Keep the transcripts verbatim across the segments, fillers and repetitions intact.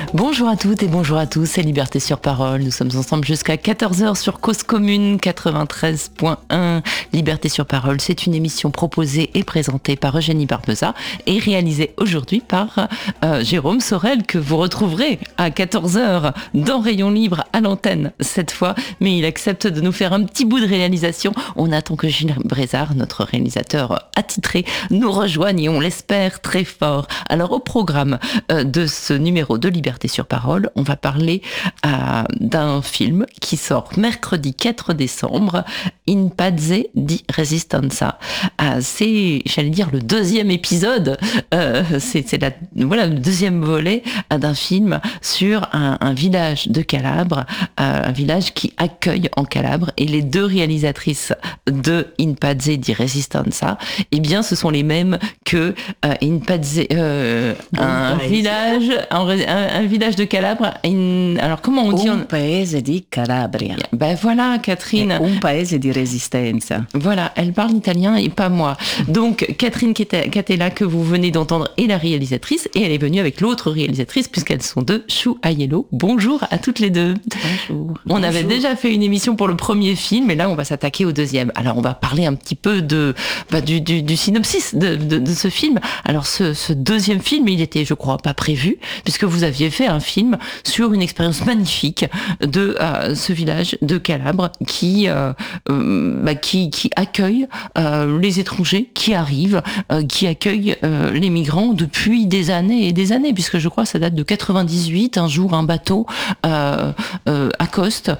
Bonjour à toutes et bonjour à tous, c'est Liberté sur Parole. Nous sommes ensemble jusqu'à quatorze heures sur Cause Commune quatre-vingt-treize point un. Liberté sur Parole, c'est une émission proposée et présentée par Eugénie Barbeza et réalisée aujourd'hui par euh, Jérôme Sorel, que vous retrouverez à quatorze heures dans Rayon Libre à l'antenne cette fois. Mais il accepte de nous faire un petit bout de réalisation. On attend que Gilles Brézard, notre réalisateur attitré, nous rejoigne et on l'espère très fort. Alors au programme euh, de ce numéro de Liberté sur Parole, on va parler euh, d'un film qui sort mercredi quatre décembre, In Pace di Resistenza. Euh, c'est, j'allais dire, le deuxième épisode, euh, c'est, c'est la, voilà, le deuxième volet euh, d'un film sur un, un village de Calabre, euh, un village qui accueille en Calabre, et les deux réalisatrices de In Pace di Resistenza, eh bien, ce sont les mêmes que euh, In Pace, euh, un bon village, un, un, un village de Calabre. In, alors comment on dit? Un paese di Calabria. Ben voilà, Catherine. Et un paese di Resistenza. Voilà, elle parle italien et pas moi. Donc Catherine Catella, que vous venez d'entendre, est la réalisatrice, et elle est venue avec l'autre réalisatrice puisqu'elles sont deux, Chou Aiello. Bonjour à toutes les deux. Bonjour. On Bonjour. avait déjà fait une émission pour le premier film, et là on va s'attaquer au deuxième. Alors on va parler un petit peu de bah, du, du, du synopsis de, de, de ce film. Alors ce, ce deuxième film, il était, je crois, pas prévu, puisque vous aviez fait un film sur une expérience magnifique de euh, ce village de Calabre qui euh, euh, bah, qui, qui accueille euh, les étrangers qui arrivent, euh, qui accueille euh, les migrants depuis des années et des années, puisque je crois que ça date de quatre-vingt-dix-huit. Un jour, un bateau euh, euh, accoste,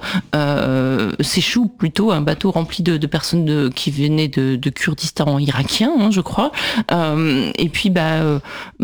euh, s'échoue plutôt, un bateau rempli de, de personnes de, qui venaient de, de Kurdistan irakien, hein, je crois. Euh, et puis, bah, euh,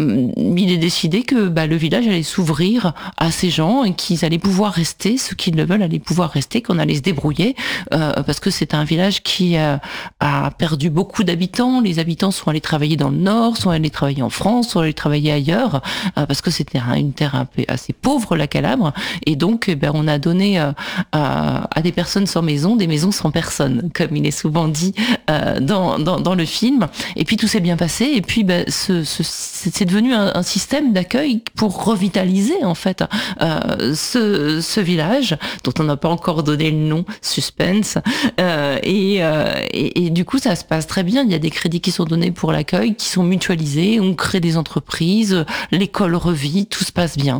il est décidé que bah, le village allait s'ouvrir à ces gens et qu'ils allaient pouvoir rester, ceux qui le veulent allaient pouvoir rester, qu'on allait se débrouiller, euh, parce que c'est un village qui euh, a perdu beaucoup d'habitants. Les habitants sont allés travailler dans le nord, sont allés travailler en France, sont allés travailler ailleurs, euh, parce que c'était une terre un peu assez pauvre, la Calabre, et donc eh ben, on a donné euh, à, à des personnes sans maison des maisons sans personne, comme il est souvent dit euh, dans, dans, dans le film. Et puis tout s'est bien passé, et puis ben, ce, ce, c'est devenu un, un système d'accueil pour revitaliser en fait euh, ce, ce village dont on n'a pas encore donné le nom, suspense, euh, et, euh, et, et du coup ça se passe très bien. Il y a des crédits qui sont donnés pour l'accueil, qui sont mutualisés, on crée des entreprises, l'école revit, tout se passe bien,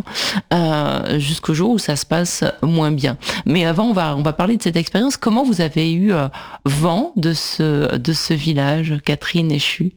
euh, jusqu'au jour où ça se passe moins bien. Mais avant on va, on va parler de cette expérience. Comment vous avez eu euh, vent de ce, de ce village, Catherine et Chu?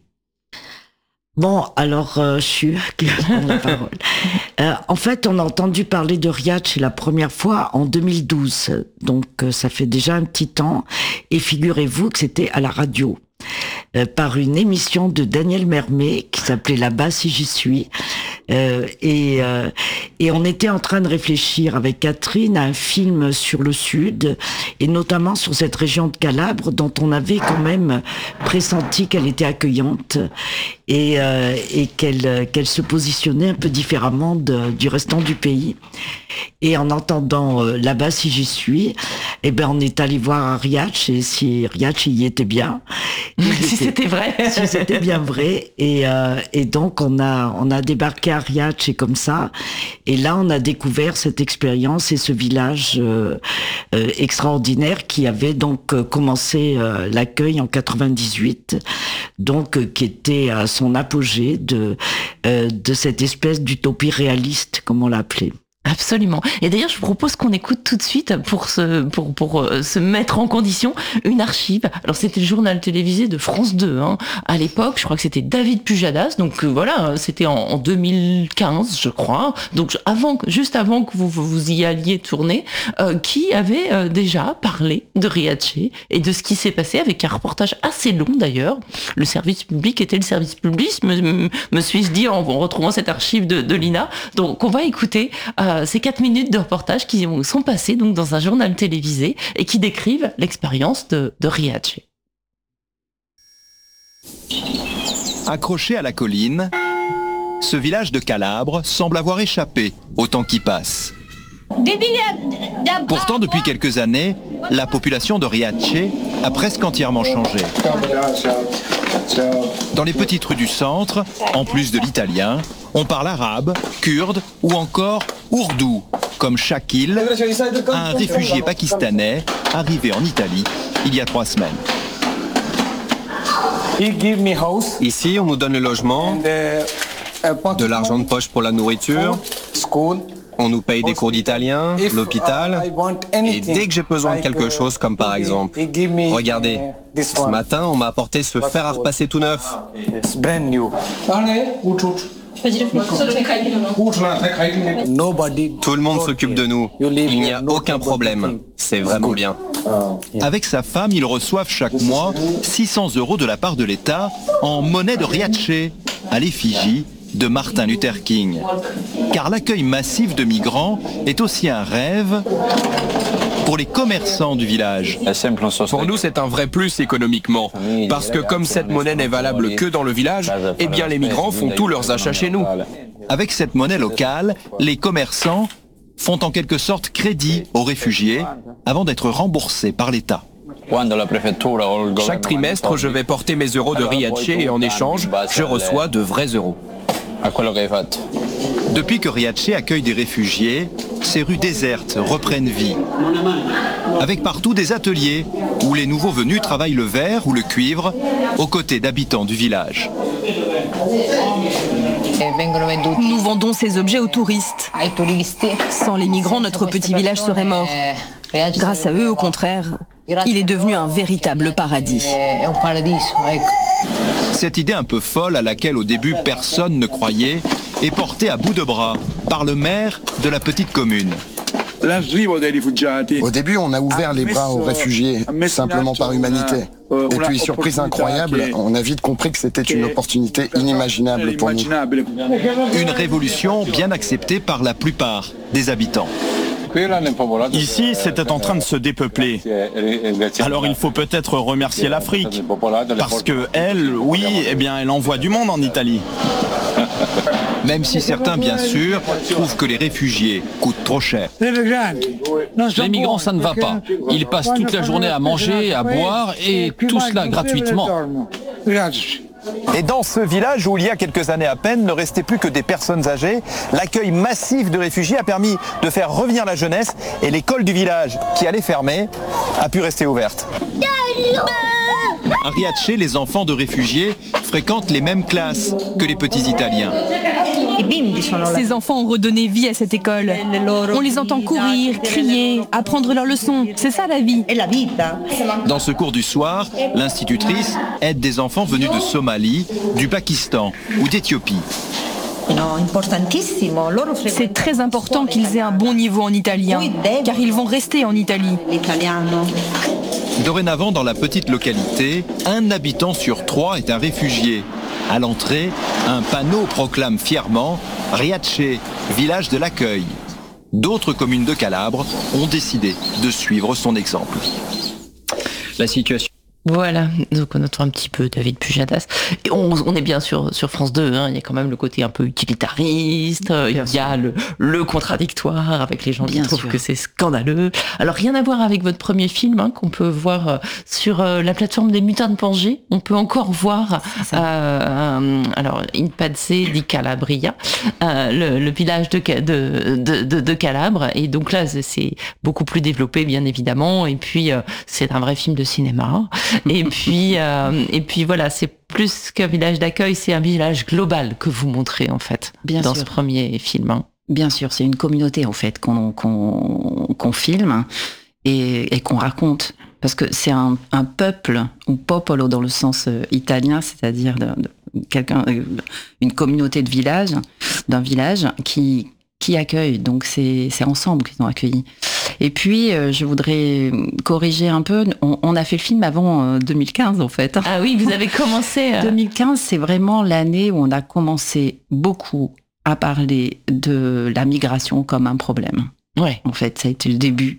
Bon, alors, euh, je suis qui prend la parole. Euh, en fait, on a entendu parler de Riace la première fois en deux mille douze. Donc, euh, ça fait déjà un petit temps. Et figurez-vous que c'était à la radio, euh, par une émission de Daniel Mermet qui s'appelait Là-bas si j'y suis. Euh, et, euh, et on était en train de réfléchir avec Catherine à un film sur le Sud, et notamment sur cette région de Calabre dont on avait quand même pressenti qu'elle était accueillante et, euh, et qu'elle, qu'elle se positionnait un peu différemment de, du restant du pays. Et en entendant euh, Là-bas si j'y suis, eh ben on est allé voir à Riace, et si Riace y était bien. Si c'était vrai. Si c'était bien vrai. Et, euh, et donc on a, on a débarqué à Riace comme ça. Et là on a découvert cette expérience et ce village euh, euh, extraordinaire qui avait donc euh, commencé euh, l'accueil en quatre-vingt-dix-huit, donc euh, qui était à son apogée de, euh, de cette espèce d'utopie réaliste, comme on l'a appelé. Absolument. Et d'ailleurs, je vous propose qu'on écoute tout de suite, pour se, pour, pour euh, se mettre en condition, une archive. Alors, c'était le journal télévisé de France deux, hein. À l'époque, je crois que c'était David Pujadas. Donc, euh, voilà, c'était en, en deux mille quinze, je crois. Donc, avant, juste avant que vous, vous y alliez tourner, euh, qui avait euh, déjà parlé de Riace et de ce qui s'est passé, avec un reportage assez long, d'ailleurs. Le service public était le service public, me, me suis-je dit, en, en retrouvant cette archive de, de l'I N A. Donc, on va écouter euh, ces quatre minutes de reportage qui sont passées donc dans un journal télévisé et qui décrivent l'expérience de, de Riace. Accroché à la colline, ce village de Calabre semble avoir échappé au temps qui passe. Pourtant, depuis quelques années, la population de Riace a presque entièrement changé. Dans les petites rues du centre, en plus de l'italien, on parle arabe, kurde ou encore ourdou, comme Shakil, un réfugié pakistanais arrivé en Italie il y a trois semaines. Ici, on nous donne le logement, de l'argent de poche pour la nourriture, on nous paye des cours d'italien, l'hôpital, et dès que j'ai besoin de quelque chose, comme par exemple, regardez, ce matin, on m'a apporté ce fer à repasser tout neuf. Tout le monde s'occupe de nous, il n'y a aucun problème, c'est vraiment bien. Avec sa femme, ils reçoivent chaque mois six cents euros de la part de l'État en monnaie de Riace, à l'effigie de Martin Luther King. Car l'accueil massif de migrants est aussi un rêve pour les commerçants du village. Pour nous, c'est un vrai plus économiquement, parce que comme cette monnaie n'est valable que dans le village, eh bien les migrants font tous leurs achats chez nous. Avec cette monnaie locale, les commerçants font en quelque sorte crédit aux réfugiés avant d'être remboursés par l'État. Chaque trimestre, je vais porter mes euros de Riace et en échange, je reçois de vrais euros. Depuis que Riace accueille des réfugiés, ces rues désertes reprennent vie. Avec partout des ateliers où les nouveaux venus travaillent le verre ou le cuivre aux côtés d'habitants du village. Nous vendons ces objets aux touristes. Sans les migrants, notre petit village serait mort. Grâce à eux, au contraire, il est devenu un véritable paradis. Cette idée un peu folle à laquelle au début personne ne croyait est portée à bout de bras par le maire de la petite commune. Au début, on a ouvert les bras aux réfugiés, simplement par humanité. Et puis, surprise incroyable, on a vite compris que c'était une opportunité inimaginable pour nous. Une révolution bien acceptée par la plupart des habitants. Ici, c'était en train de se dépeupler. Alors il faut peut-être remercier l'Afrique, parce que elle, oui, eh bien, elle envoie du monde en Italie. Même si certains, bien sûr, trouvent que les réfugiés coûtent trop cher. Les migrants, ça ne va pas. Ils passent toute la journée à manger, à boire, et tout cela gratuitement. Et dans ce village où il y a quelques années à peine ne restait plus que des personnes âgées, l'accueil massif de réfugiés a permis de faire revenir la jeunesse et l'école du village, qui allait fermer, a pu rester ouverte. À Riace, les enfants de réfugiés fréquentent les mêmes classes que les petits Italiens. Ces enfants ont redonné vie à cette école. On les entend courir, crier, apprendre leurs leçons. C'est ça la vie. Dans ce cours du soir, l'institutrice aide des enfants venus de Somalie, du Pakistan ou d'Éthiopie. C'est très important qu'ils aient un bon niveau en italien, car ils vont rester en Italie. Dorénavant, dans la petite localité, un habitant sur trois est un réfugié. À l'entrée, un panneau proclame fièrement « Riace, village de l'accueil ». D'autres communes de Calabre ont décidé de suivre son exemple. La situation... Voilà, donc on entend un petit peu David Pujadas. Et on, on est bien sûr sur France deux, hein. Il y a quand même le côté un peu utilitariste, bien il y sûr. a le, le contradictoire avec les gens bien qui trouvent sûr. que c'est scandaleux. Alors rien à voir avec votre premier film, hein, qu'on peut voir sur euh, la plateforme des Mutins de Pangée. On peut encore voir euh, euh, alors In Pace di Calabria, euh, le, le village de, de, de, de, de Calabre. Et donc là, c'est beaucoup plus développé, bien évidemment. Et puis, euh, c'est un vrai film de cinéma. Et puis, euh, et puis voilà, c'est plus qu'un village d'accueil, c'est un village global que vous montrez en fait Bien dans sûr. ce premier film. Hein. Bien sûr, c'est une communauté en fait qu'on qu'on, qu'on filme et, et qu'on raconte, parce que c'est un, un peuple, ou popolo dans le sens euh, italien, c'est-à-dire de, de, quelqu'un, euh, une communauté de village, d'un village qui qui accueille. Donc c'est c'est ensemble qu'ils ont accueilli. Et puis, euh, je voudrais corriger un peu. On, on a fait le film avant euh, deux mille quinze, en fait. Ah oui, vous avez commencé... Euh... deux mille quinze, c'est vraiment l'année où on a commencé beaucoup à parler de la migration comme un problème. Ouais. En fait, ça a été le début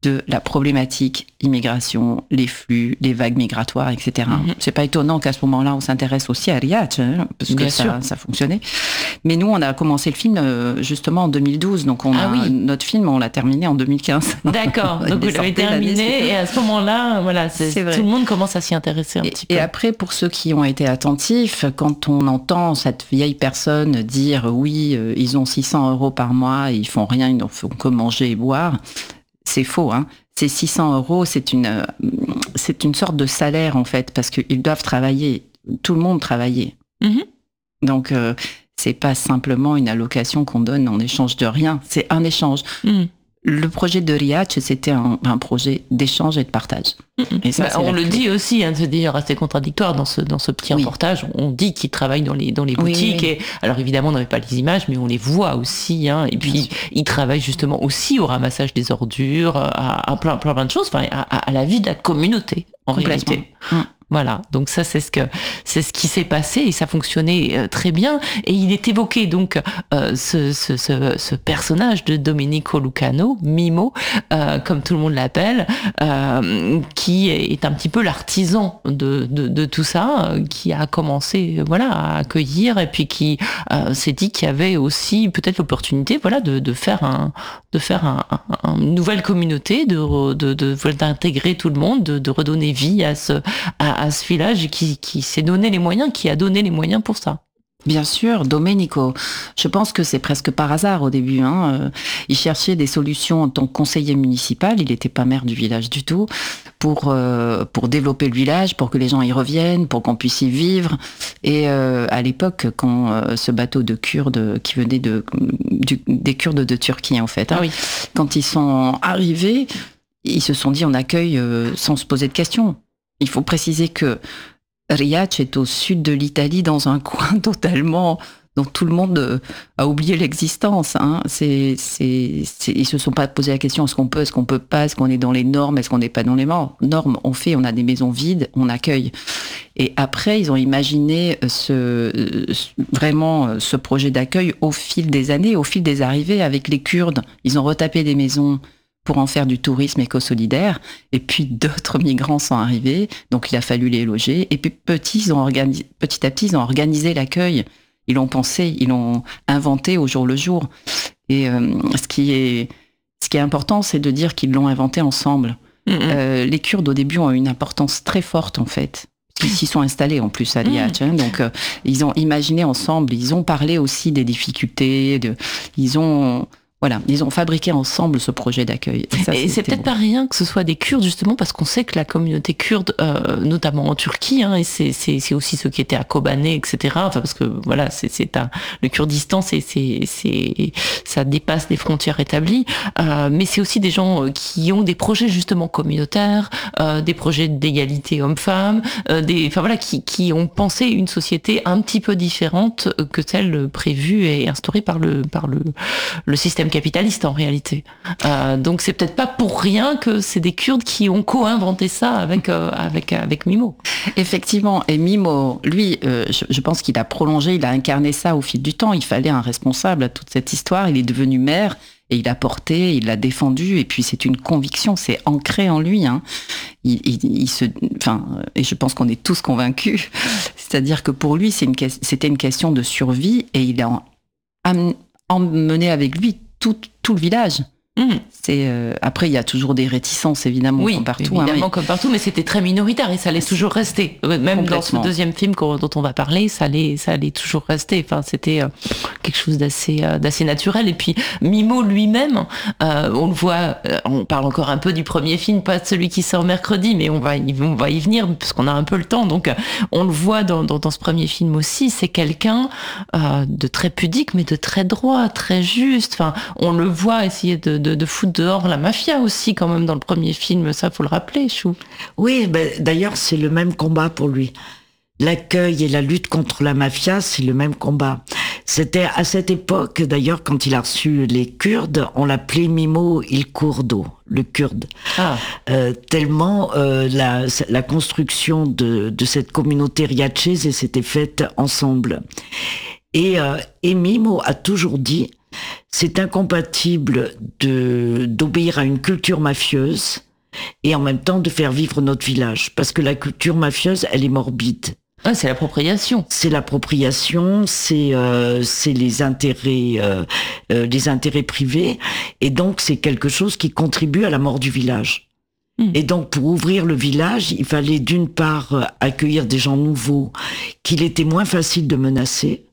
de la problématique immigration, les flux, les vagues migratoires, et cetera. Mm-hmm. C'est pas étonnant qu'à ce moment-là, on s'intéresse aussi à Riace, hein, parce que ça, ça fonctionnait. Mais nous, on a commencé le film euh, justement en deux mille douze, donc on ah a, oui. notre film, on l'a terminé en deux mille quinze. D'accord, donc vous l'avez terminé, et à ce moment-là, voilà, c'est, c'est vrai. Tout le monde commence à s'y intéresser un et, petit peu. Et après, pour ceux qui ont été attentifs, quand on entend cette vieille personne dire « oui, euh, ils ont six cents euros par mois, et ils font rien, ils ne font que manger et boire », c'est faux, hein. Ces six cents euros, c'est une, euh, c'est une sorte de salaire, en fait, parce qu'ils doivent travailler. Tout le monde travaillait. Mm-hmm. Donc, euh, c'est pas simplement une allocation qu'on donne en échange de rien. C'est un échange. Mm. Le projet de Riace, c'était un, un projet d'échange et de partage. Mmh. Et ça, bah, on le clé. dit aussi, hein, de dire assez contradictoire dans ce dans ce petit oui. reportage. On dit qu'ils travaillent dans les dans les boutiques. Oui, oui, oui. Et alors évidemment, on n'avait pas les images, mais on les voit aussi. Hein, et puis ils travaillent justement aussi au ramassage des ordures, à, à plein plein plein de choses. Enfin, à, à la vie de la communauté en réalité. Mmh. Voilà, donc ça c'est ce que c'est ce qui s'est passé et ça fonctionnait euh, très bien. Et il est évoqué donc euh, ce, ce, ce, ce personnage de Domenico Lucano, Mimo, euh, comme tout le monde l'appelle, euh, qui est un petit peu l'artisan de, de, de tout ça, euh, qui a commencé euh, voilà à accueillir et puis qui euh, s'est dit qu'il y avait aussi peut-être l'opportunité voilà de, de faire un de faire un, un, une nouvelle communauté, de, de, de d'intégrer tout le monde, de, de redonner vie à ce à, à ce village qui, qui s'est donné les moyens, qui a donné les moyens pour ça. Bien sûr, Domenico. Je pense que c'est presque par hasard au début. Hein. Il cherchait des solutions en tant que conseiller municipal. Il n'était pas maire du village du tout. Pour euh, pour développer le village, pour que les gens y reviennent, pour qu'on puisse y vivre. Et euh, à l'époque, quand euh, ce bateau de Kurdes qui venait de du, des Kurdes de Turquie en fait, hein, ah oui. quand ils sont arrivés, ils se sont dit on accueille euh, sans se poser de questions. Il faut préciser que Riace est au sud de l'Italie, dans un coin totalement dont tout le monde a oublié l'existence. Hein. C'est, c'est, c'est, ils se sont pas posé la question est-ce qu'on peut, est-ce qu'on peut pas, est-ce qu'on est dans les normes, est-ce qu'on n'est pas dans les normes. On fait, on a des maisons vides, on accueille. Et après, ils ont imaginé ce, vraiment ce projet d'accueil au fil des années, au fil des arrivées avec les Kurdes. Ils ont retapé des maisons pour en faire du tourisme éco-solidaire. Et puis d'autres migrants sont arrivés, donc il a fallu les loger. Et puis petit, ils ont organisé, petit à petit, ils ont organisé l'accueil. Ils l'ont pensé, ils l'ont inventé au jour le jour. Et euh, ce qui est, ce qui est important, c'est de dire qu'ils l'ont inventé ensemble. Mmh. Euh, les Kurdes, au début, ont une importance très forte, en fait. Ils s'y sont installés en plus à Riace, mmh. hein, donc euh, ils ont imaginé ensemble, ils ont parlé aussi des difficultés, de, ils ont... Voilà, ils ont fabriqué ensemble ce projet d'accueil. Et, ça, et c'est peut-être bon. Pas rien que ce soit des Kurdes, justement, parce qu'on sait que la communauté kurde, euh, notamment en Turquie, hein, et c'est, c'est, c'est aussi ceux qui étaient à Kobané, et cetera. Enfin, parce que voilà, c'est, c'est un, le Kurdistan, c'est, c'est, c'est, ça dépasse les frontières établies. Euh, mais c'est aussi des gens qui ont des projets justement communautaires, euh, des projets d'égalité homme-femme, euh, des, enfin voilà, qui, qui ont pensé une société un petit peu différente que celle prévue et instaurée par le, par le, le système capitaliste en réalité. Euh, donc c'est peut-être pas pour rien que c'est des Kurdes qui ont co-inventé ça avec euh, avec avec Mimo. Effectivement, et Mimo, lui, euh, je, je pense qu'il a prolongé, il a incarné ça au fil du temps. Il fallait un responsable à toute cette histoire. Il est devenu maire et il a porté, il l'a défendu. Et puis c'est une conviction, c'est ancré en lui. Hein. Il, il, il se, enfin, et je pense qu'on est tous convaincus. C'est-à-dire que pour lui, c'est une, c'était une question de survie et il a emmené avec lui Tout, tout le village. Mmh. C'est, euh, après, il y a toujours des réticences, évidemment, oui, comme partout. Évidemment, hein, mais... comme partout, mais c'était très minoritaire et ça allait toujours rester. Même dans ce deuxième film dont on va parler, ça allait, ça allait toujours rester. Enfin, c'était euh, quelque chose d'assez, euh, d'assez naturel. Et puis, Mimo lui-même, euh, on le voit, euh, on parle encore un peu du premier film, pas de celui qui sort mercredi, mais on va, y, on va y venir parce qu'on a un peu le temps. Donc, on le voit dans, dans, dans ce premier film aussi. C'est quelqu'un euh, de très pudique, mais de très droit, très juste. Enfin, on le voit essayer de De, de foutre dehors la mafia aussi quand même dans le premier film, ça faut le rappeler, Chou. Oui, ben, d'ailleurs c'est le même combat pour lui. L'accueil et la lutte contre la mafia, c'est le même combat. C'était à cette époque, d'ailleurs, quand il a reçu les Kurdes, on l'appelait Mimo il Kurdo, le Kurde. Ah. Euh, tellement euh, la, la construction de, de cette communauté riacese s'était faite ensemble. Et, euh, et Mimo a toujours dit c'est incompatible de, d'obéir à une culture mafieuse et en même temps de faire vivre notre village. Parce que la culture mafieuse, elle est morbide. Ah, c'est l'appropriation. C'est l'appropriation, c'est euh, c'est les intérêts euh, euh, les intérêts privés, et donc c'est quelque chose qui contribue à la mort du village. Mmh. Et donc pour ouvrir le village, il fallait d'une part euh, accueillir des gens nouveaux qu'il était moins facile de menacer.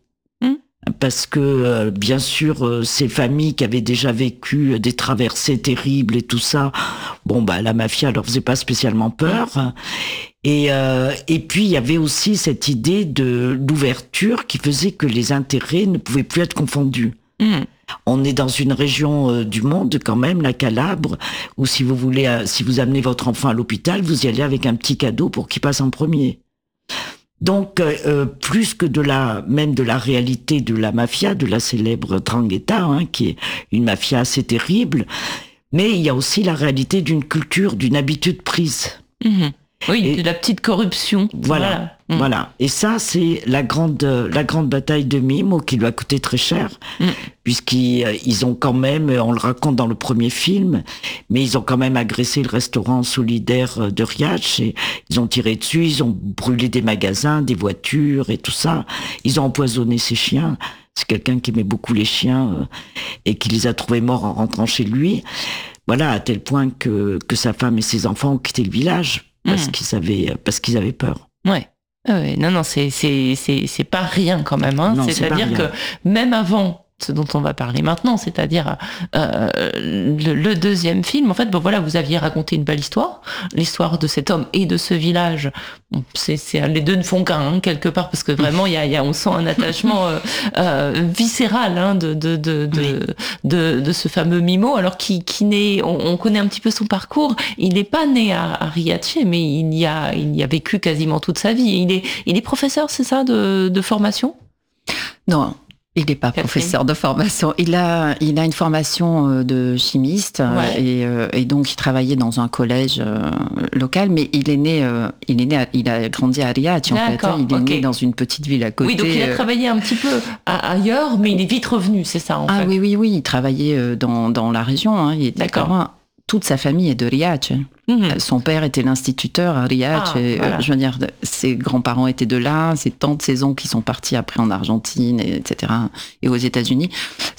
Parce que, euh, bien sûr, euh, ces familles qui avaient déjà vécu euh, des traversées terribles et tout ça, bon, bah, la mafia leur faisait pas spécialement peur. Et, euh, et puis, il y avait aussi cette idée de l'ouverture qui faisait que les intérêts ne pouvaient plus être confondus. Mmh. On est dans une région euh, du monde, quand même, la Calabre, où si vous voulez, euh, si vous amenez votre enfant à l'hôpital, vous y allez avec un petit cadeau pour qu'il passe en premier. Donc, euh, plus que de la, même de la réalité de la mafia, de la célèbre 'Ndrangheta, hein, qui est une mafia assez terrible, mais il y a aussi la réalité d'une culture, d'une habitude prise. Mmh. Oui, et de la petite corruption. Voilà, voilà. Mmh. voilà. Et ça, c'est la grande, la grande bataille de Mimo qui lui a coûté très cher, mmh. puisqu'ils ils ont quand même, on le raconte dans le premier film, mais ils ont quand même agressé le restaurant solidaire de Riace, et ils ont tiré dessus, ils ont brûlé des magasins, des voitures et tout ça. Ils ont empoisonné ses chiens. C'est quelqu'un qui aimait beaucoup les chiens euh, et qui les a trouvés morts en rentrant chez lui. Voilà, à tel point que, que sa femme et ses enfants ont quitté le village. Parce mmh. qu'ils avaient, parce qu'ils avaient peur. Ouais. ouais. Non, non, c'est, c'est, c'est, c'est pas rien quand même. Hein. Non, c'est-à-dire c'est que même avant ce dont on va parler maintenant, c'est-à-dire euh, le, le deuxième film, en fait, bon voilà, vous aviez raconté une belle histoire, l'histoire de cet homme et de ce village. Bon, c'est, c'est, les deux ne font qu'un, hein, quelque part, parce que vraiment, il y a, y a, on sent un attachement euh, euh, viscéral hein, de, de, de, de, oui. de, de, de ce fameux Mimo, alors qui, qui naît, on, on connaît un petit peu son parcours. Il n'est pas né à, à Riace, mais il y a, il y a vécu quasiment toute sa vie. Il est, il est professeur, c'est ça, de, de formation ? Non. Il n'est pas professeur de formation. Il a, il a une formation de chimiste ouais. et, et donc il travaillait dans un collège local, mais il est né, il est né, à, il a grandi à Riace en fait. Il est okay. né dans une petite ville à côté. Oui, donc il a travaillé un petit peu ailleurs, mais il est vite revenu, c'est ça en ah, fait. Ah oui, oui, oui, il travaillait dans, dans la région. Hein. Il était D'accord. Loin. Toute sa famille est de Riace. Mmh. Son père était l'instituteur à Riace. Ah, et, voilà. euh, je veux dire, ses grands-parents étaient de là, ses tantes, ses oncles qui sont partis après en Argentine, et, etc. Et aux États-Unis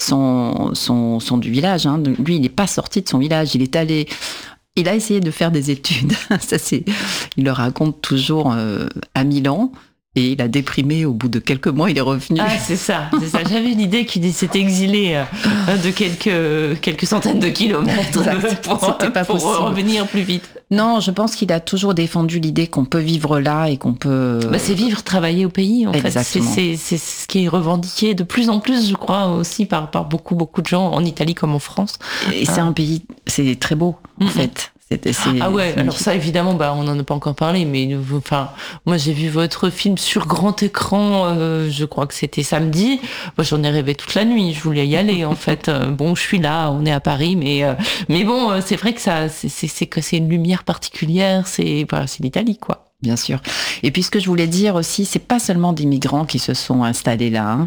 sont, sont, sont du village. Hein. Lui, il n'est pas sorti de son village. Il est allé. Il a essayé de faire des études. Ça, c'est. Il le raconte toujours euh, à Milan. Et il a déprimé au bout de quelques mois, il est revenu. Ah, c'est ça, c'est ça. J'avais l'idée qu'il s'était exilé euh, de quelques, quelques centaines de kilomètres pour, pas pour revenir plus vite. Non, je pense qu'il a toujours défendu l'idée qu'on peut vivre là et qu'on peut... Bah, c'est vivre, travailler au pays, en Exactement. fait. C'est, c'est, c'est ce qui est revendiqué de plus en plus, je crois, aussi par, par beaucoup, beaucoup de gens, en Italie comme en France. Et c'est ah. un pays, c'est très beau, en mm-hmm. fait. C'est, c'est, ah ouais, alors ça évidemment, bah on n'en a pas encore parlé, mais enfin, moi j'ai vu votre film sur grand écran, euh, je crois que c'était samedi. Moi j'en ai rêvé toute la nuit, je voulais y aller en fait. Euh, bon, je suis là, on est à Paris, mais euh, mais bon, c'est vrai que ça, c'est c'est, c'est que c'est une lumière particulière, c'est voilà, c'est l'Italie quoi. Bien sûr. Et puis ce que je voulais dire aussi, c'est pas seulement des migrants qui se sont installés là. Hein.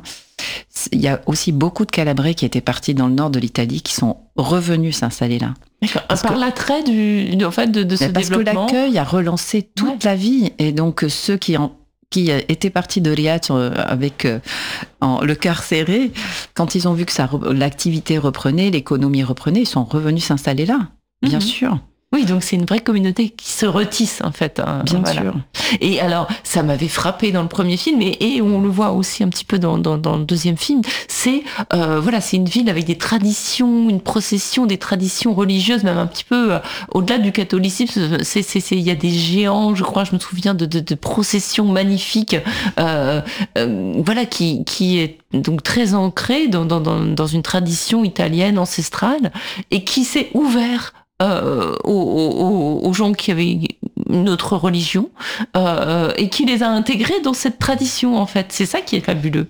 Il y a aussi beaucoup de Calabrais qui étaient partis dans le nord de l'Italie qui sont revenus s'installer là. D'accord. Parce Par que, l'attrait du, en fait, de, de ce parce développement. Parce que l'accueil a relancé toute ouais. la vie. Et donc, ceux qui, en, qui étaient partis de Riace avec euh, en, le cœur serré, quand ils ont vu que ça, l'activité reprenait, l'économie reprenait, ils sont revenus s'installer là. Bien mm-hmm. sûr. Oui, donc c'est une vraie communauté qui se retisse en fait. Hein, Bien voilà. sûr. Et alors, ça m'avait frappé dans le premier film, et, et on le voit aussi un petit peu dans, dans, dans le deuxième film. C'est euh, voilà, c'est une ville avec des traditions, une procession, des traditions religieuses, même un petit peu euh, au-delà du catholicisme. C'est, c'est, c'est, il y a des géants, je crois, je me souviens de, de, de processions magnifiques, euh, euh, voilà, qui, qui est donc très ancrée dans, dans, dans, dans une tradition italienne ancestrale et qui s'est ouvert. Euh, aux, aux, aux gens qui avaient une autre religion euh, et qui les a intégrés dans cette tradition en fait. C'est ça qui est fabuleux.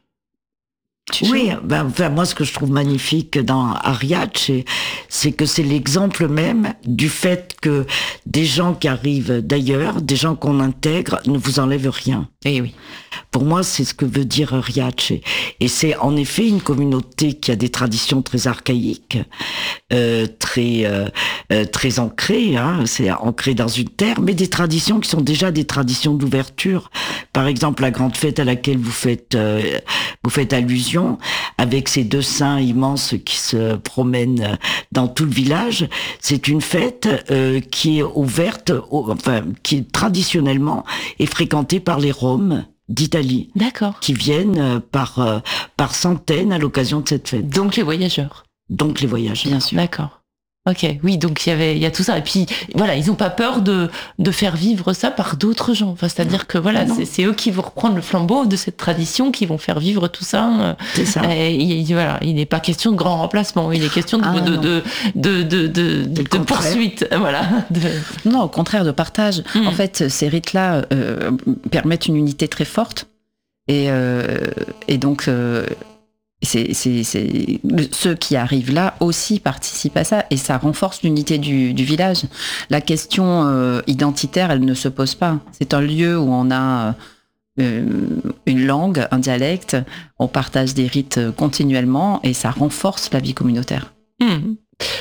Oui, ben, enfin, moi ce que je trouve magnifique dans Riace, c'est que c'est l'exemple même du fait que des gens qui arrivent d'ailleurs, des gens qu'on intègre, ne vous enlèvent rien. Eh oui. Pour moi, c'est ce que veut dire Riace. Et c'est en effet une communauté qui a des traditions très archaïques, euh, très euh, euh, très ancrées. Hein, c'est ancré dans une terre, mais des traditions qui sont déjà des traditions d'ouverture. Par exemple, la grande fête à laquelle vous faites euh, vous faites allusion, avec ces deux saints immenses qui se promènent dans tout le village, c'est une fête euh, qui est ouverte, au, enfin qui traditionnellement est fréquentée par les Roms d'Italie. D'accord. Qui viennent par euh, par centaines à l'occasion de cette fête. Donc les voyageurs. Donc les voyageurs. Bien sûr. D'accord. Ok, oui, donc il y avait, il y a tout ça. Et puis voilà, ils ont pas peur de de faire vivre ça par d'autres gens. Enfin, c'est-à-dire que voilà, c'est, c'est eux qui vont reprendre le flambeau de cette tradition, qui vont faire vivre tout ça. C'est ça. Et, il, voilà, il n'est pas question de grand remplacement. Il est question de ah, de, de, de de de de, de poursuite. Voilà. De... Non, au contraire, de partage. Mm. En fait, ces rites-là euh, permettent une unité très forte, et euh, et donc. Euh, C'est, c'est, c'est, ceux qui arrivent là aussi participent à ça, et ça renforce l'unité du, du village. La question euh, identitaire, elle ne se pose pas. C'est un lieu où on a euh, une langue, un dialecte, on partage des rites continuellement, et ça renforce la vie communautaire. Mmh.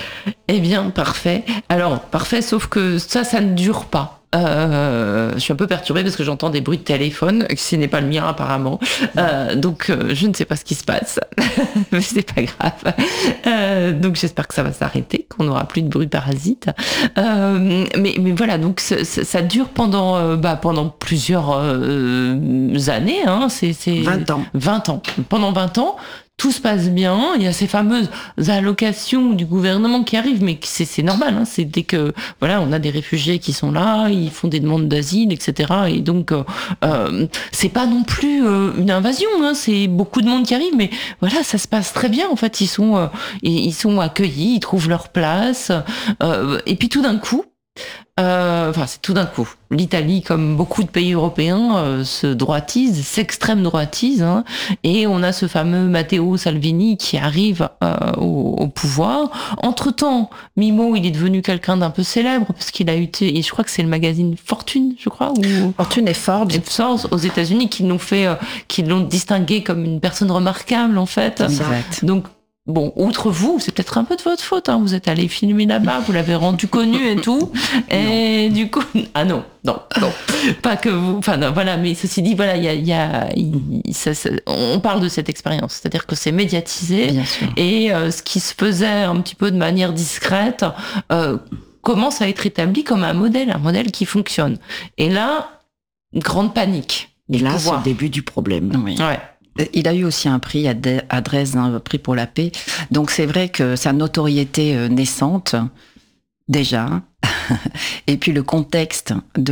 Eh bien, parfait. Alors, parfait, sauf que ça, ça ne dure pas. Euh, je suis un peu perturbée parce que j'entends des bruits de téléphone, ce n'est pas le mien apparemment. Euh, donc euh, je ne sais pas ce qui se passe, mais c'est pas grave. Euh, donc j'espère que ça va s'arrêter, qu'on n'aura plus de bruit parasite. Euh, mais, mais voilà, donc ça, ça dure pendant, euh, bah, pendant plusieurs euh, années. Hein, c'est, c'est vingt ans. vingt ans. Pendant vingt ans. Tout se passe bien, il y a ces fameuses allocations du gouvernement qui arrivent, mais c'est, c'est normal, hein, c'est dès que voilà, on a des réfugiés qui sont là, ils font des demandes d'asile, et cetera. Et donc euh, c'est pas non plus euh, une invasion, hein, c'est beaucoup de monde qui arrive, mais voilà, ça se passe très bien. En fait, ils sont euh, ils sont accueillis, ils trouvent leur place, euh, et puis tout d'un coup. Euh, enfin, c'est tout d'un coup. L'Italie, comme beaucoup de pays européens, euh, se droitise, s'extrême droitise, hein, et on a ce fameux Matteo Salvini qui arrive euh, au, au pouvoir. Entre-temps, Mimo, il est devenu quelqu'un d'un peu célèbre parce qu'il a eu, et je crois que c'est le magazine Fortune, je crois, ou Fortune et Forbes, et Forbes aux États-Unis qui l'ont fait, euh, qui l'ont distingué comme une personne remarquable en fait. Exact. Donc bon, outre vous, c'est peut-être un peu de votre faute, hein. Vous êtes allé filmer là-bas, vous l'avez rendu connu et tout, et du coup, ah non, non, non, pas que vous, enfin non, voilà, mais ceci dit, voilà, il y a, il y a, il, ça, ça, on parle de cette expérience, c'est-à-dire que c'est médiatisé, et euh, ce qui se faisait un petit peu de manière discrète euh, commence à être établi comme un modèle, un modèle qui fonctionne. Et là, grande panique. Et là, c'est le début du problème. Oui. Ouais. Il a eu aussi un prix à Dresde, un prix pour la paix. Donc c'est vrai que sa notoriété naissante, déjà, et puis le contexte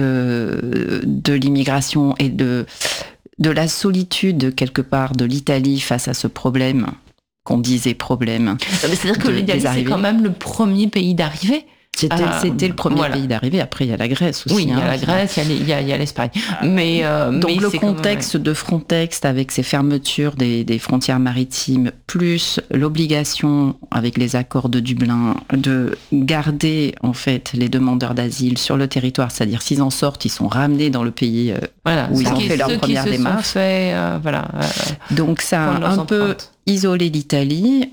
de, de l'immigration et de, de la solitude, quelque part, de l'Italie face à ce problème, qu'on disait problème. C'est-à-dire que l'Italie, c'est quand même le premier pays d'arrivée. C'était, euh, c'était le premier voilà. pays d'arrivée. Après, il y a la Grèce aussi. Oui, il y a hein, la Grèce, il y a, il y a l'Espagne. Mais euh, donc mais le c'est contexte même... de Frontex avec ses fermetures des, des frontières maritimes, plus l'obligation avec les accords de Dublin de garder en fait les demandeurs d'asile sur le territoire, c'est-à-dire s'ils en sortent, ils sont ramenés dans le pays euh, voilà, où ils ont qui, fait leur première démarche. Fait, euh, voilà. Euh, donc ça a un peu isolé l'Italie.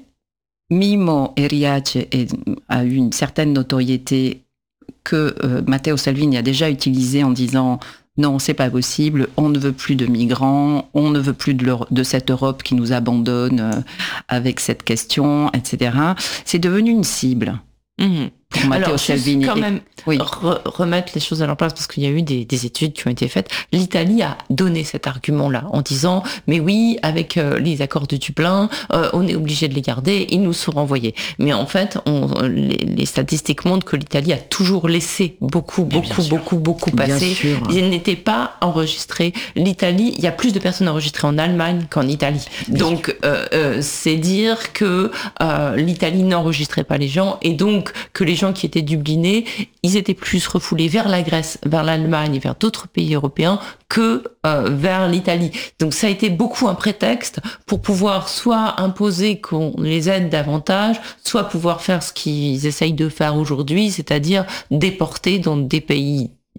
Mimo et Riace a eu une certaine notoriété que euh, Matteo Salvini a déjà utilisée en disant non, c'est pas possible, on ne veut plus de migrants, on ne veut plus de, de cette Europe qui nous abandonne euh, avec cette question, et cetera. C'est devenu une cible. Mmh. Pour Matteo Alors, Salvini. Quand même oui. re- remettre les choses à leur place parce qu'il y a eu des, des études qui ont été faites. L'Italie a donné cet argument-là en disant mais oui, avec euh, les accords de Dublin, euh, on est obligé de les garder, ils nous sont renvoyés. Mais en fait, on, les, les statistiques montrent que l'Italie a toujours laissé beaucoup, mais beaucoup, beaucoup, beaucoup passer. Ils n'étaient pas enregistrés. L'Italie, il y a plus de personnes enregistrées en Allemagne qu'en Italie. Bien donc, euh, euh, c'est dire que euh, l'Italie n'enregistrait pas les gens et donc que les gens qui étaient dublinés, ils étaient plus refoulés vers la Grèce, vers l'Allemagne et vers d'autres pays européens que euh, vers l'Italie. Donc ça a été beaucoup un prétexte pour pouvoir soit imposer qu'on les aide davantage, soit pouvoir faire ce qu'ils essayent de faire aujourd'hui, c'est-à-dire déporter dans des pays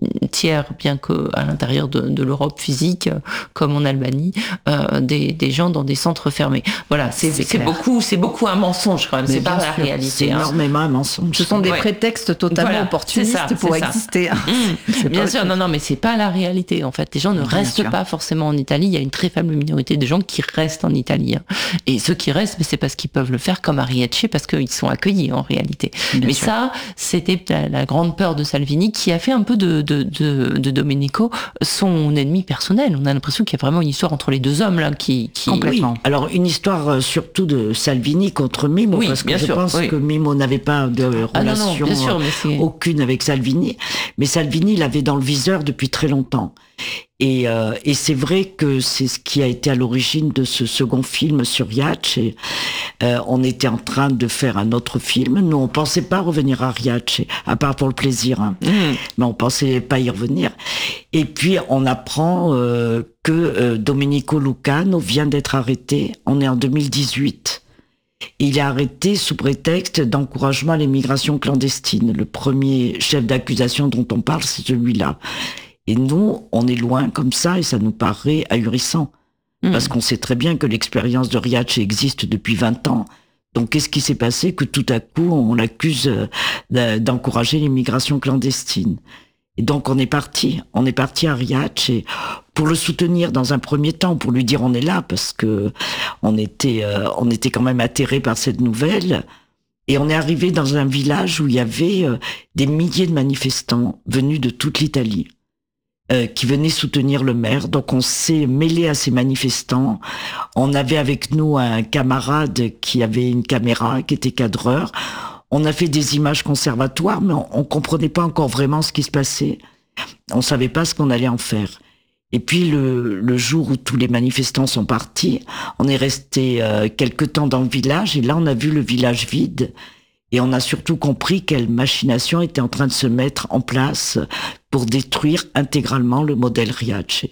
tiers, bien qu'à l'intérieur de, de l'Europe physique, comme en Albanie, euh, des, des gens dans des centres fermés. Voilà, c'est, c'est, c'est, beaucoup, c'est beaucoup un mensonge quand même, mais c'est pas sûr, la réalité. C'est hein. énormément un mensonge. Ce sont des ouais. prétextes totalement voilà, opportunistes ça, pour exister. Mmh. Bien sûr, non, non, mais c'est pas la réalité en fait. Les gens ne bien restent sûr. pas forcément en Italie. Il y a une très faible minorité de gens qui restent en Italie. Hein. Et ceux qui restent, mais c'est parce qu'ils peuvent le faire comme Ariace, parce qu'ils sont accueillis en réalité. Bien mais sûr. ça, c'était la, la grande peur de Salvini, qui a fait un peu de, de, de, de Domenico son ennemi personnel. On a l'impression qu'il y a vraiment une histoire entre les deux hommes là, qui, qui... complètement. Oui. Alors une histoire euh, surtout de Salvini contre Mimo, oui, parce que je sûr, pense oui. que Mimo n'avait pas de relation ah non, non, sûr, aucune avec Salvini, mais Salvini l'avait dans le viseur depuis très longtemps. Et, euh, et c'est vrai que c'est ce qui a été à l'origine de ce second film sur Riace. Et, euh, on était en train de faire un autre film. Nous, on pensait pas revenir à Riace, à part pour le plaisir. Hein. Mmh. Mais on pensait pas y revenir. Et puis, on apprend euh, que euh, Domenico Lucano vient d'être arrêté. On est en deux mille dix-huit. Il est arrêté sous prétexte d'encouragement à l'immigration clandestine. Le premier chef d'accusation dont on parle, c'est celui-là. Et nous, on est loin comme ça et ça nous paraît ahurissant. Mmh. Parce qu'on sait très bien que l'expérience de Riace existe depuis vingt ans. Donc qu'est-ce qui s'est passé que tout à coup, on l'accuse d'encourager l'immigration clandestine? Et donc on est parti. On est parti à Riace et pour le soutenir dans un premier temps, pour lui dire on est là, parce que on était, euh, on était quand même atterrés par cette nouvelle. Et on est arrivé dans un village où il y avait euh, des milliers de manifestants venus de toute l'Italie. Euh, qui venaient soutenir le maire. Donc on s'est mêlé à ces manifestants. On avait avec nous un camarade qui avait une caméra, qui était cadreur. On a fait des images conservatoires, mais on, on comprenait pas encore vraiment ce qui se passait. On savait pas ce qu'on allait en faire. Et puis le, le jour où tous les manifestants sont partis, on est resté euh, quelque temps dans le village et là on a vu le village vide. Et on a surtout compris quelle machination était en train de se mettre en place pour détruire intégralement le modèle Riace.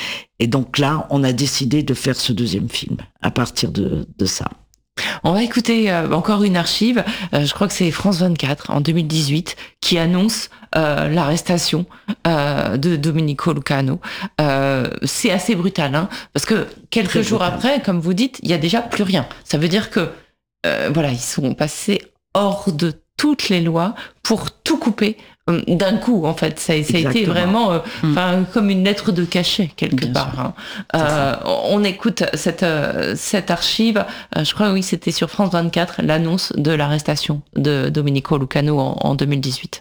Et donc là, on a décidé de faire ce deuxième film à partir de, de ça. On va écouter euh, encore une archive, euh, je crois que c'est France vingt-quatre en deux mille dix-huit qui annonce euh, l'arrestation euh, de Domenico Lucano. Euh, c'est assez brutal, hein, parce que quelques Très jours brutal. après, comme vous dites, il y a déjà plus rien. Ça veut dire que euh, voilà, ils sont passés hors de toutes les lois pour tout couper d'un coup. En fait, ça, ça a été vraiment, euh, enfin, mmh. comme une lettre de cachet quelque Bien part. Hein. Euh, on écoute cette euh, cette archive. Euh, je crois oui, c'était sur France vingt-quatre l'annonce de l'arrestation de Domenico Lucano en, en deux mille dix-huit.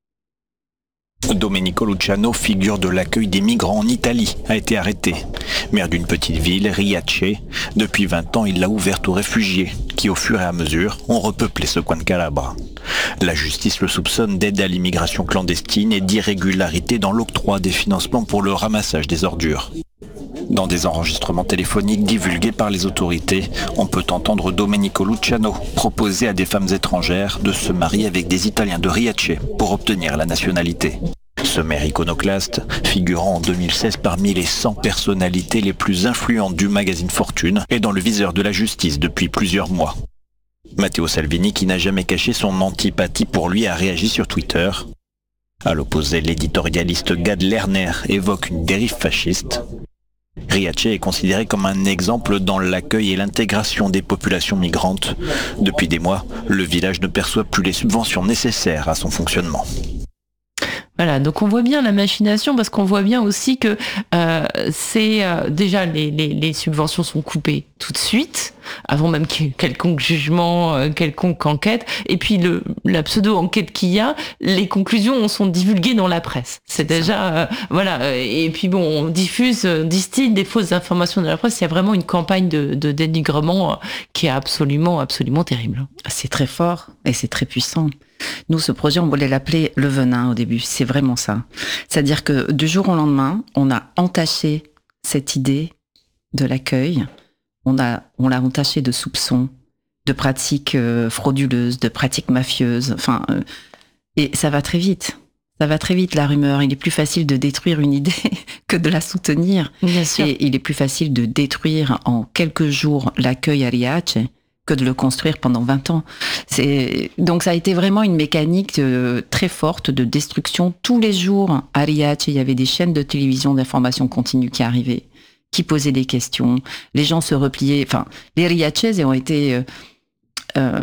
Domenico Lucano, figure de l'accueil des migrants en Italie, a été arrêté. Maire d'une petite ville, Riace, depuis vingt ans, il l'a ouverte aux réfugiés, qui au fur et à mesure ont repeuplé ce coin de Calabre. La justice le soupçonne d'aide à l'immigration clandestine et d'irrégularité dans l'octroi des financements pour le ramassage des ordures. Dans des enregistrements téléphoniques divulgués par les autorités, on peut entendre Domenico Lucano proposer à des femmes étrangères de se marier avec des Italiens de Riace pour obtenir la nationalité. Ce maire iconoclaste, figurant en deux mille seize parmi les cent personnalités les plus influentes du magazine Fortune, est dans le viseur de la justice depuis plusieurs mois. Matteo Salvini, qui n'a jamais caché son antipathie pour lui, a réagi sur Twitter. À l'opposé, l'éditorialiste Gad Lerner évoque une dérive fasciste. Riace est considéré comme un exemple dans l'accueil et l'intégration des populations migrantes. Depuis des mois, le village ne perçoit plus les subventions nécessaires à son fonctionnement. Voilà, donc on voit bien la machination parce qu'on voit bien aussi que euh, c'est euh, déjà les, les, les subventions sont coupées tout de suite, avant même qu'il y ait quelconque jugement, euh, quelconque enquête. Et puis le, la pseudo-enquête qu'il y a, les conclusions sont divulguées dans la presse. C'est déjà euh, voilà. Et puis bon, on diffuse, on distille des fausses informations dans la presse. Il y a vraiment une campagne de, de dénigrement qui est absolument, absolument terrible. C'est très fort et c'est très puissant. Nous, ce projet, on voulait l'appeler Le Venin au début. C'est vraiment ça. C'est-à-dire que du jour au lendemain, on a entaché cette idée de l'accueil. On a, on l'a entaché de soupçons, de pratiques euh, frauduleuses, de pratiques mafieuses. Enfin, euh, et ça va très vite. Ça va très vite, la rumeur. Il est plus facile de détruire une idée que de la soutenir. Bien sûr. Et il est plus facile de détruire en quelques jours l'accueil à Riace que de le construire pendant vingt ans. C'est, donc ça a été vraiment une mécanique euh, très forte de destruction. Tous les jours, à Riace, il y avait des chaînes de télévision d'information continue qui arrivaient, qui posaient des questions. Les gens se repliaient. Enfin, les Riacese ont été euh, euh,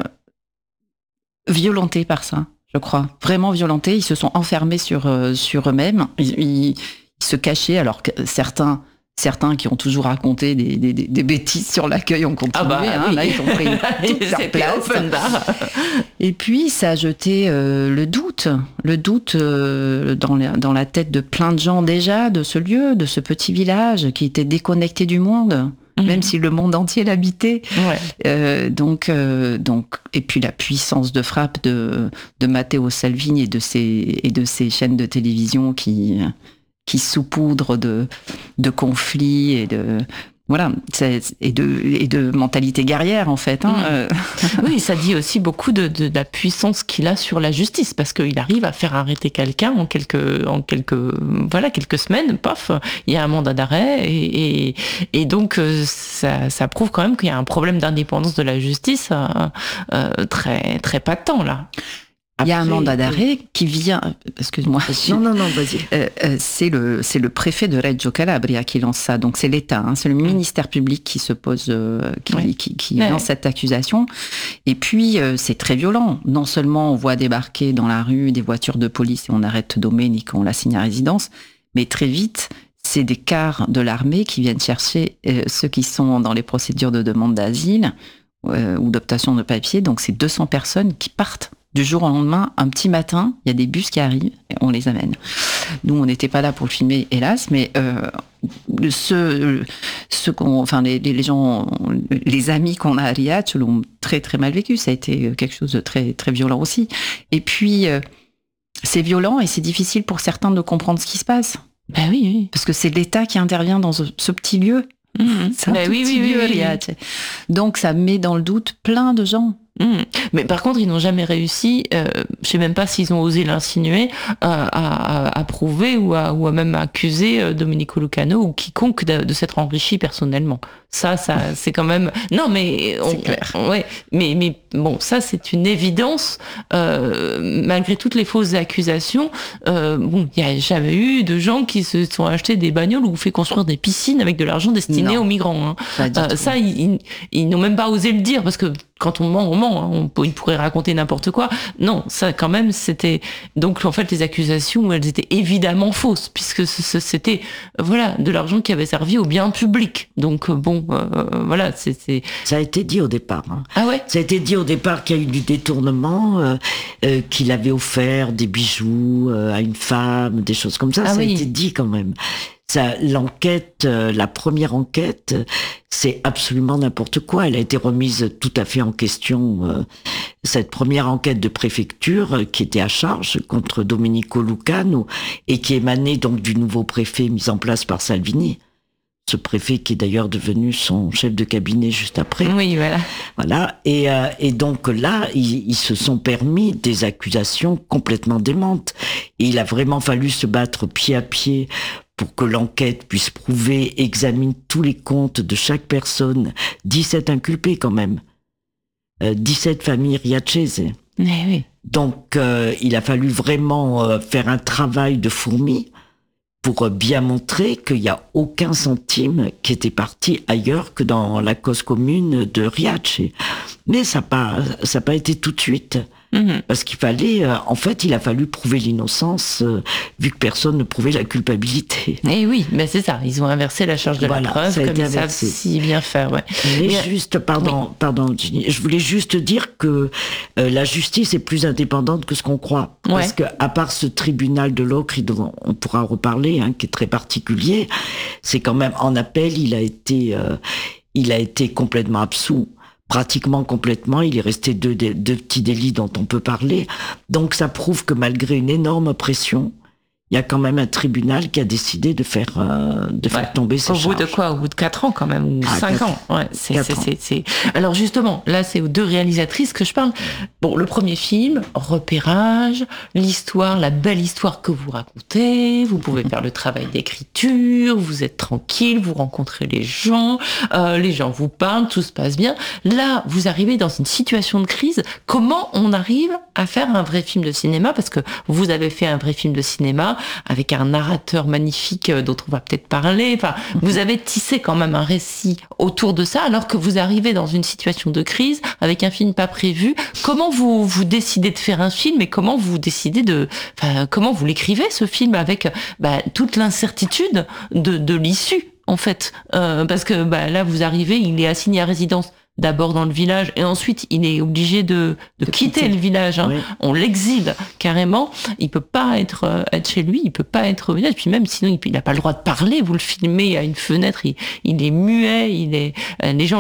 violentés par ça, je crois. Vraiment violentés. Ils se sont enfermés sur, euh, sur eux-mêmes. Ils, ils, ils se cachaient, alors que certains... Certains qui ont toujours raconté des, des, des bêtises sur l'accueil ont continué. Ah bah, hein, oui. Là, ils ont pris toute leur place. Open bar. Et puis, ça a jeté euh, le doute, le doute euh, dans, la, dans la tête de plein de gens déjà, de ce lieu, de ce petit village qui était déconnecté du monde, mmh. même si le monde entier l'habitait. Ouais. Euh, donc, euh, donc, et puis la puissance de frappe de, de Matteo Salvini et de ses, et de ses chaînes de télévision qui... qui saupoudre de, de conflits et de, voilà, et de, et de mentalité guerrière, en fait. Hein. Mmh. Oui, ça dit aussi beaucoup de, de, de la puissance qu'il a sur la justice, parce qu'il arrive à faire arrêter quelqu'un en quelques, en quelques, voilà, quelques semaines, paf, il y a un mandat d'arrêt, et, et, et donc, ça, ça prouve quand même qu'il y a un problème d'indépendance de la justice euh, euh, très, très patent, là. Après, il y a un mandat d'arrêt qui vient, excuse-moi. Non, non, non, vas-y. Euh, euh, c'est le, c'est le préfet de Reggio Calabria qui lance ça. Donc c'est l'État, hein, c'est le ministère public qui se pose, euh, qui, ouais. qui, qui ouais. lance cette accusation. Et puis euh, c'est très violent. Non seulement on voit débarquer dans la rue des voitures de police et on arrête Domenico, on l'assigne à résidence, mais très vite, c'est des cars de l'armée qui viennent chercher euh, ceux qui sont dans les procédures de demande d'asile euh, ou d'obtention de papier. Donc c'est deux cents personnes qui partent. Du jour au lendemain, un petit matin, il y a des bus qui arrivent et on les amène. Nous, on n'était pas là pour le filmer, hélas, mais euh, ceux, ceux qu'on, enfin les, les gens, les amis qu'on a à Riace l'ont très très mal vécu. Ça a été quelque chose de très très violent aussi. Et puis euh, c'est violent et c'est difficile pour certains de comprendre ce qui se passe. Ben oui, oui. Parce que c'est l'État qui intervient dans ce, ce petit lieu. Mmh. C'est un ben tout oui, petit oui, lieu, oui, oui. Riace. Donc ça met dans le doute plein de gens. Mmh. Mais par contre, ils n'ont jamais réussi, euh, je sais même pas s'ils ont osé l'insinuer, à, à, à prouver ou à, ou à même accuser euh, Domenico Lucano ou quiconque de, de s'être enrichi personnellement. Ça, ça, c'est quand même... Non, mais... On, c'est clair. On, ouais, mais, mais bon, ça, c'est une évidence. Euh, malgré toutes les fausses accusations, euh, bon, il n'y a jamais eu de gens qui se sont achetés des bagnoles ou fait construire des piscines avec de l'argent destiné non. aux migrants. Hein. Euh, ça, ils, ils, ils n'ont même pas osé le dire parce que quand on ment, on ment. Hein. On, ils pourraient raconter n'importe quoi. Non, ça, quand même, c'était... Donc, en fait, les accusations, elles étaient évidemment fausses puisque c'était, voilà, de l'argent qui avait servi au bien public. Donc, bon, euh, voilà, c'est, c'est... Ça a été dit au départ. Hein. Ah ouais? Ça a été dit au départ qu'il y a eu du détournement, euh, euh, qu'il avait offert des bijoux euh, à une femme, des choses comme ça. Ah ça oui. a été dit quand même. Ça, l'enquête, euh, la première enquête, c'est absolument n'importe quoi. Elle a été remise tout à fait en question. Euh, cette première enquête de préfecture euh, qui était à charge contre Domenico Lucano et qui émanait donc du nouveau préfet mis en place par Salvini. Ce préfet qui est d'ailleurs devenu son chef de cabinet juste après. Oui, voilà. Voilà. Et, euh, et donc là, ils, ils se sont permis des accusations complètement démentes. Et il a vraiment fallu se battre pied à pied pour que l'enquête puisse prouver, examine tous les comptes de chaque personne. dix-sept inculpés quand même. Euh, dix-sept familles riacese. Mais oui. Donc euh, il a fallu vraiment euh, faire un travail de fourmi pour bien montrer qu'il n'y a aucun centime qui était parti ailleurs que dans la cause commune de Riace. Mais ça n'a pas, ça n'a pas été tout de suite. Mmh. Parce qu'il fallait, euh, en fait, il a fallu prouver l'innocence, euh, vu que personne ne prouvait la culpabilité. Et oui, mais c'est ça, ils ont inversé la charge de voilà, la preuve, comme ils savent si bien faire. Ouais. Mais mais juste, pardon, oui. pardon, Ginny, je voulais juste dire que euh, la justice est plus indépendante que ce qu'on croit. Ouais. Parce que, à part ce tribunal de Locri, dont on pourra reparler, hein, qui est très particulier, c'est quand même, en appel, il a été, euh, il a été complètement absous. Pratiquement complètement, il est resté deux, deux petits délits dont on peut parler. Donc ça prouve que malgré une énorme pression, il y a quand même un tribunal qui a décidé de faire, euh, de faire ouais. tomber ces Au charges. bout de quoi? Au bout de quatre ans, quand même, ou ah, cinq ans. Ouais, c'est, c'est, c'est, c'est... Alors, justement, là, c'est aux deux réalisatrices que je parle. Bon, le premier film, repérage, l'histoire, la belle histoire que vous racontez, vous pouvez faire le travail d'écriture, vous êtes tranquille, vous rencontrez les gens, euh, les gens vous parlent, tout se passe bien. Là, vous arrivez dans une situation de crise. Comment on arrive à faire un vrai film de cinéma? Parce que vous avez fait un vrai film de cinéma, avec un narrateur magnifique dont on va peut-être parler. Enfin, vous avez tissé quand même un récit autour de ça, alors que vous arrivez dans une situation de crise avec un film pas prévu. Comment vous vous décidez de faire un film et comment vous décidez de, enfin, comment vous l'écrivez ce film avec bah, toute l'incertitude de, de l'issue en fait, euh, parce que bah, là vous arrivez, il est assigné à résidence. D'abord dans le village et ensuite il est obligé de, de, de quitter, quitter le village. Hein. Oui. On l'exile carrément. Il peut pas être euh, être chez lui. Il peut pas être au village. Puis même sinon il n'a pas le droit de parler. Vous le filmez à une fenêtre. Il, il est muet. Il est euh, les gens